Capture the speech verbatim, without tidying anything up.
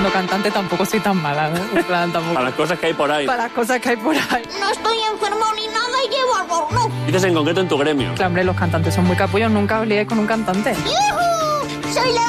siendo cantante tampoco soy tan mala, ¿no? En plan, tampoco. Para las cosas que hay por ahí. Para las cosas que hay por ahí. No estoy enfermo ni nada y llevo albornoz. Dices en concreto en tu gremio. Claro, hombre, los cantantes son muy capullos, nunca os liéis con un cantante. ¡Yujú! Soy la